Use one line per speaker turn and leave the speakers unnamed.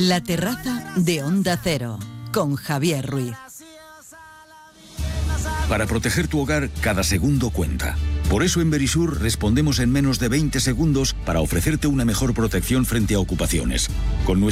La terraza de Onda Cero, con Javier Ruiz.
Para proteger tu hogar, cada segundo cuenta. Por eso en Verisur respondemos en menos de 20 segundos para ofrecerte una mejor protección frente a ocupaciones. Con